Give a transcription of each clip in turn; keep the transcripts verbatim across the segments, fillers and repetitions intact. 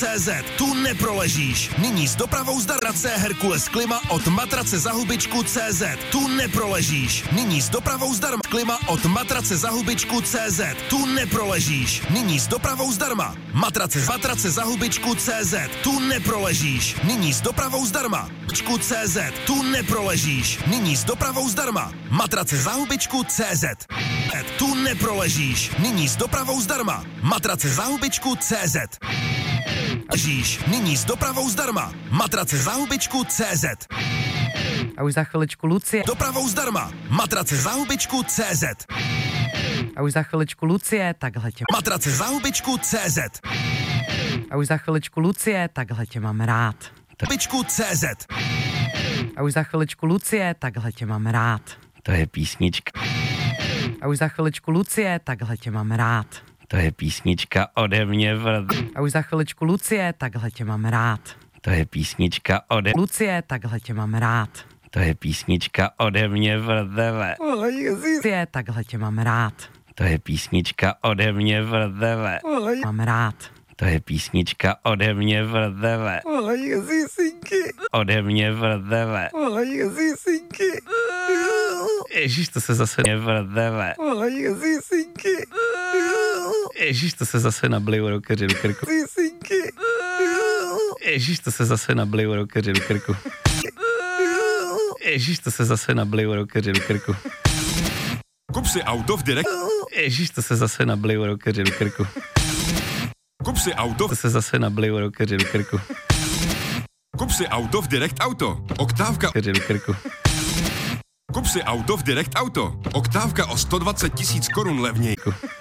cé zet. Tu neproležíš. Nyní s dopravou zdarma. Matrace Herkules Klima od Matrace za hubičku cé zet. Tu neproležíš. Nyní s dopravou zdarma. Klima od Matrace za hubičku cé zet. Tu neproležíš. Nyní s dopravou zdarma. Matrace, matrace za hubičku cé zet. Tu neproležíš. Nyní s dopravou zdarma. Hubičku cé zet. Tu neproležíš. Nyní s dopravou zdarma. Matrace za hubičku cé zet. Tu neproležíš. Nyní s dopravou zdarma. Matrace za hubičku cé zet. Ležíš. Nyní s dopravou zdarma. Matrace za hubičku cé zet. A už za chviličku Lucie. Dopravou zdarma. Matrace za hubičku cé zet. A už za chviličku Lucie, takhle tě... Matrace za hubičku cé zet. A už za chviličku Lucie, takhle tě mám rád. Hubičku cé zet. A už za chviličku Lucie, takhle tě mám rád. To je písnička. A už za chviličku Lucie, takhle tě mám rád. To je písnička ode mě v... A už za chviličku Lucie, takhle tě mám rád. To je písnička ode... Lucie, takhle tě mám rád. To je písnička ode mě v tebe. Lucie, takhle tě mám rád. To je písnička ode mě v tebe. Mám rád. To je písnička ode mě v tebe. Ode mě v tebe. Ježíš, to se zase v tebe. Ježíš, to se zase nabliju rokeři do krku. Ježíš, to se zase nabliju rokeři do krku. Ježíš, to se zase nabliju rokeři do krku. Kup si auto v direkt. Ježíš, to se zase nabliju rokeři do krku. Kup si auto. To se zase nabliju rokeři do krku. Kup si auto v Direct Auto. Oktávka. Rokeři do krku. Kup si auto v Direct Auto. Oktávka o sto dvacet tisíc korun levněji.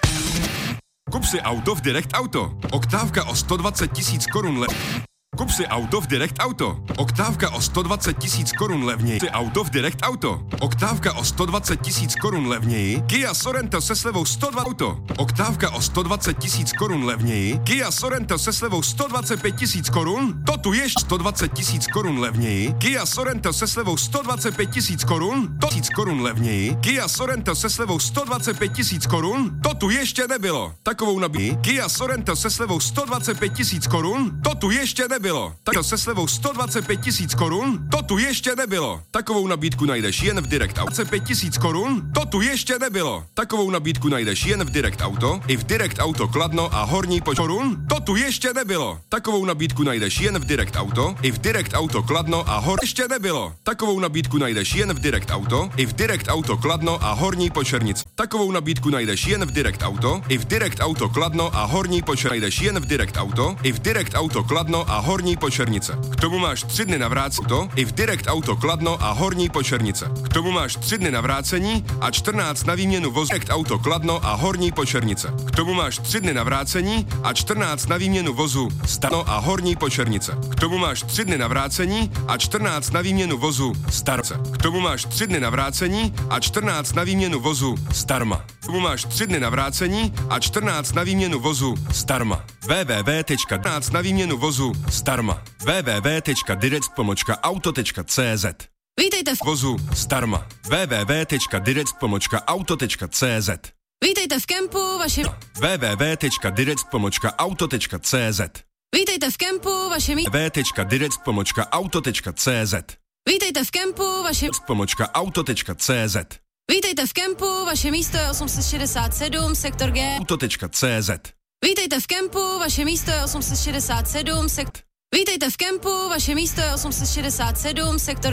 Kup si auto v Direct Auto. Oktávka o sto dvacet tisíc korun levněji. Kup si auto v Direct Auto. Oktávka o sto dvacet tisíc korun levněji. Kup si auto v Direct Auto. Oktávka o sto dvacet tisíc korun levněji. Kia Sorento se slevou sto dva auto. Oktávka o sto dvacet tisíc korun levněji. Kia Sorento se slevou sto dvacet pět tisíc korun. To tu ještě sto dvacet tisíc korun levněji. Kia Sorento se slevou sto dvacet pět tisíc korun. To tisíc korun levněji. Kia Sorento se slevou sto dvacet pět tisíc korun. To tu ještě nebylo. Takovou nabídku. Kia Sorento se slevou sto dvacet pět tisíc korun. To tu ještě nebylo. Bylo. Tak se slevou sto dvacet pět tisíc korun, to tu ještě nebylo. Takovou nabídku najdeš jen v Direct Auto. dvacet pět tisíc korun, to tu ještě nebylo. Takovou nabídku najdeš jen v Direct Auto, i v Direct Auto Kladno a Horní Počernice. Korun, to tu ještě nebylo. Takovou nabídku najdeš jen v Direct Auto, i v Direct Auto Kladno a Hor... Ještě nebylo. Takovou nabídku najdeš jen v Direct Auto, i v Direct Auto Kladno a Horní Počernice. Takovou nabídku najdeš jen v Direct Auto, i v Direct Auto Kladno a Horní Počernice. Najdeš jen v Direct Auto, i v Direct Auto Kladno a Horní Počernice. K tomu máš tři dny na vrácení to i v Direct Auto Kladno a Horní Počernice. K tomu máš tři dny na vrácení a čtrnáct na výměnu vozu. Direct Auto Kladno a Horní Počernice. K tomu máš tři dny na vrácení a čtrnáct na výměnu vozu Stano a Horní Počernice. K tomu máš tři dny na vrácení a čtrnáct na výměnu vozu Starce. K tomu máš tři dny na vrácení a čtrnáct na výměnu vozu Starma. K tomu máš tři dny na vrácení a čtrnáct na výměnu vozu Starma. www tečka čtrnáct na výměnu vozu Starma. www tečka direct pomlčka auto tečka cz. Vítejte v vozu Starma. www tečka direct pomlčka auto tečka cz. Vítejte v kempu vaše www tečka direct pomlčka auto tečka cz. Vítejte v kempu vaše místo www tečka direct pomlčka auto tečka cz. Vítejte v kempu vaše pomlčka auto tečka cz. Vítejte v kempu vaše místo je osm set šedesát sedm sektor G auto tečka cz. Vítejte v kempu vaše místo je osm set šedesát sedm sektor Vítejte v kempu vaše místo je osm set šedesát sedm sektor